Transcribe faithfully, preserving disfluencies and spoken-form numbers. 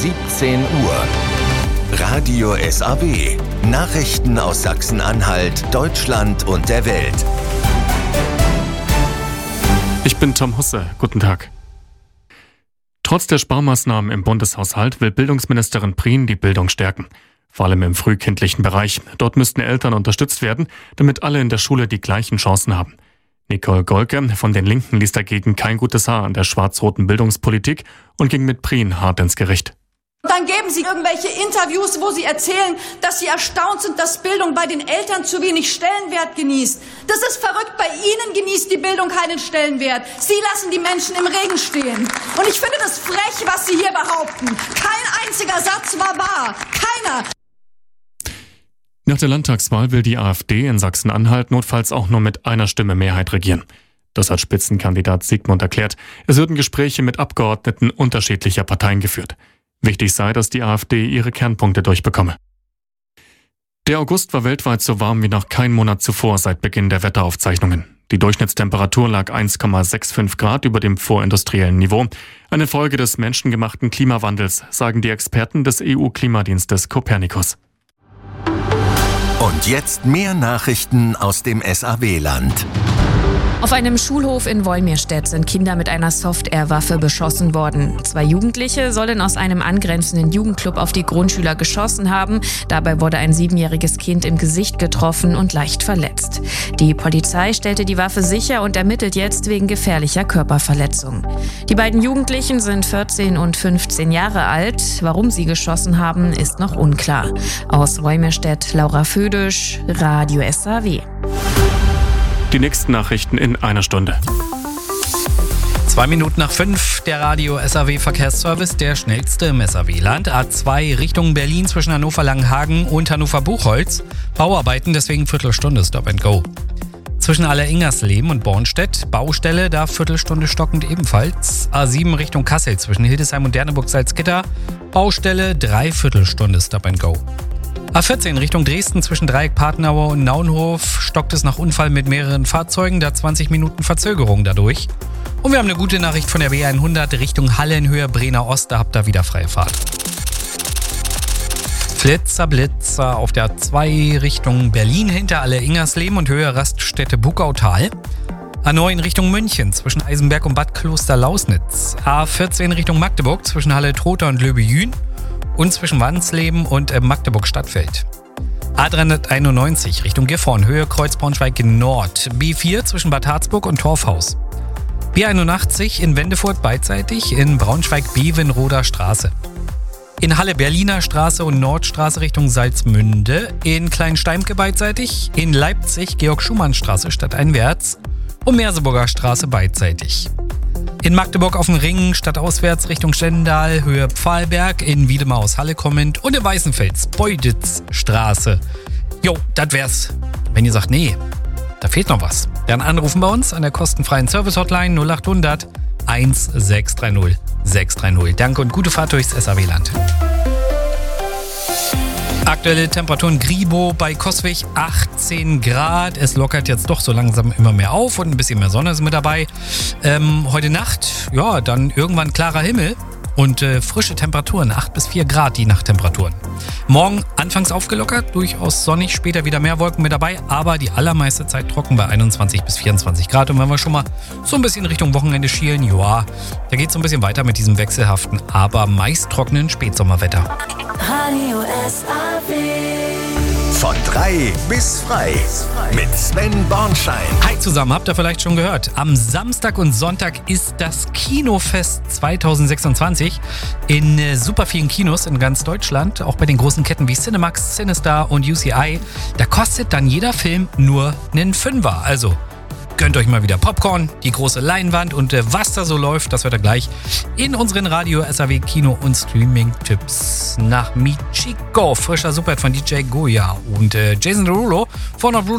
siebzehn Uhr. Radio S A W. Nachrichten aus Sachsen-Anhalt, Deutschland und der Welt. Ich bin Tom Husse. Guten Tag. Trotz der Sparmaßnahmen im Bundeshaushalt will Bildungsministerin Prien die Bildung stärken. Vor allem im frühkindlichen Bereich. Dort müssten Eltern unterstützt werden, damit alle in der Schule die gleichen Chancen haben. Nicole Golke von den Linken ließ dagegen kein gutes Haar an der schwarz-roten Bildungspolitik und ging mit Prien hart ins Gericht. Dann geben Sie irgendwelche Interviews, wo Sie erzählen, dass Sie erstaunt sind, dass Bildung bei den Eltern zu wenig Stellenwert genießt. Das ist verrückt. Bei Ihnen genießt die Bildung keinen Stellenwert. Sie lassen die Menschen im Regen stehen. Und ich finde das frech, was Sie hier behaupten. Kein einziger Satz war wahr. Keiner. Nach der Landtagswahl will die AfD in Sachsen-Anhalt notfalls auch nur mit einer Stimme Mehrheit regieren. Das hat Spitzenkandidat Sigmund erklärt. Es würden Gespräche mit Abgeordneten unterschiedlicher Parteien geführt. Wichtig sei, dass die AfD ihre Kernpunkte durchbekomme. Der August war weltweit so warm wie noch kein Monat zuvor seit Beginn der Wetteraufzeichnungen. Die Durchschnittstemperatur lag eins Komma fünfundsechzig Grad über dem vorindustriellen Niveau. Eine Folge des menschengemachten Klimawandels, sagen die Experten des E U-Klimadienstes Copernicus. Und jetzt mehr Nachrichten aus dem S A W-Land. Auf einem Schulhof in Wolmirstedt sind Kinder mit einer Soft-Air-Waffe beschossen worden. Zwei Jugendliche sollen aus einem angrenzenden Jugendclub auf die Grundschüler geschossen haben. Dabei wurde ein siebenjähriges Kind im Gesicht getroffen und leicht verletzt. Die Polizei stellte die Waffe sicher und ermittelt jetzt wegen gefährlicher Körperverletzung. Die beiden Jugendlichen sind vierzehn und fünfzehn Jahre alt. Warum sie geschossen haben, ist noch unklar. Aus Wolmirstedt, Laura Födisch, Radio S A W. Die nächsten Nachrichten in einer Stunde. Zwei Minuten nach fünf, der Radio S A W Verkehrsservice, der schnellste im S A W-Land. A zwei Richtung Berlin zwischen Hannover-Langenhagen und Hannover-Buchholz. Bauarbeiten, deswegen Viertelstunde Stop and Go. Zwischen Alleringersleben und Bornstedt, Baustelle, da Viertelstunde stockend ebenfalls. A sieben Richtung Kassel zwischen Hildesheim und Derneburg-Salzgitter. Baustelle, Dreiviertelstunde Stop and Go. A vierzehn Richtung Dresden zwischen Dreieck-Partnauer und Naunhof stockt es nach Unfall mit mehreren Fahrzeugen, da zwanzig Minuten Verzögerung dadurch. Und wir haben eine gute Nachricht von der B hundert Richtung Halle in Höhe Brenner Ost, da habt ihr wieder freie Fahrt. Flitzer, Blitzer auf der A zwei Richtung Berlin hinter Alleringersleben und Höhe Raststätte Buckautal. A neun Richtung München zwischen Eisenberg und Bad Kloster-Lausnitz. A vierzehn Richtung Magdeburg zwischen Halle-Trotha und Löbejün. Und zwischen Wandsleben und Magdeburg-Stadtfeld. A dreihunderteinundneunzig Richtung Gifhorn, Höhe Kreuz Braunschweig Nord. B vier zwischen Bad Harzburg und Torfhaus. B einundachtzig in Wendefurt beidseitig in Braunschweig-Bevenroder Straße. In Halle Berliner Straße und Nordstraße Richtung Salzmünde. In Kleinsteimke beidseitig. In Leipzig Georg-Schumann-Straße stadteinwärts. Und Merseburger Straße beidseitig. In Magdeburg auf dem Ring, stadtauswärts Richtung Stendal, Höhe Pfahlberg, in Wiedemar aus Halle kommend und in Weißenfels, Beuditzstraße. Jo, das wär's. Wenn ihr sagt, nee, da fehlt noch was, dann anrufen bei uns an der kostenfreien Service-Hotline null achthundert sechshundertsechzig sechshundertsechzig. Danke und gute Fahrt durchs S A W-Land. Aktuelle Temperaturen Gribo bei Coswig achtzehn Grad. Es lockert jetzt doch so langsam immer mehr auf und ein bisschen mehr Sonne ist mit dabei. Ähm, heute Nacht, ja, dann irgendwann klarer Himmel und äh, frische Temperaturen, acht bis vier Grad die Nachttemperaturen. Morgen anfangs aufgelockert, durchaus sonnig, später wieder mehr Wolken mit dabei, aber die allermeiste Zeit trocken bei einundzwanzig bis vierundzwanzig Grad. Und wenn wir schon mal so ein bisschen Richtung Wochenende schielen, ja, da geht es so ein bisschen weiter mit diesem wechselhaften, aber meist trockenen Spätsommerwetter. Radio S A W. Von drei bis frei mit Sven Bornschein. Hi zusammen, habt ihr vielleicht schon gehört. Am Samstag und Sonntag ist das Kinofest zweitausendsechsundzwanzig in äh, super vielen Kinos in ganz Deutschland, auch bei den großen Ketten wie Cinemax, Cinestar und U C I. Da kostet dann jeder Film nur einen Fünfer. Also gönnt euch mal wieder Popcorn, die große Leinwand und äh, was da so läuft, das hört ihr gleich in unseren Radio S A W Kino- und Streaming-Tipps. Nach Michiko, frischer Super von D J Goya und äh, Jason Derulo von